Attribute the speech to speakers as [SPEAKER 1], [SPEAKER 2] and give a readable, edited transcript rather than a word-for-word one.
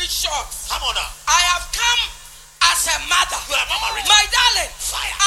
[SPEAKER 1] short.
[SPEAKER 2] Come on now.
[SPEAKER 1] I have come as a mother.
[SPEAKER 2] You are Mama Rita.
[SPEAKER 1] My darling,
[SPEAKER 2] Fire.
[SPEAKER 1] I